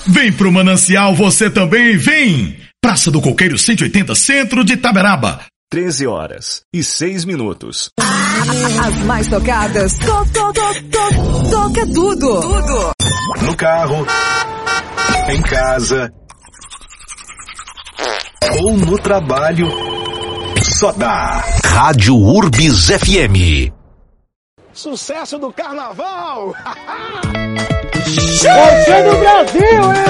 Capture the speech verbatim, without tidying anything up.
Vem pro Manancial você também, vem! Praça do Coqueiro cento e oitenta, centro de Itaberaba. treze horas e seis minutos. As mais tocadas. To, to, to, to, toca tudo. Tudo. No carro, em casa ou no trabalho, só dá Rádio Urbis F M. Sucesso do carnaval! Você do Brasil, hein?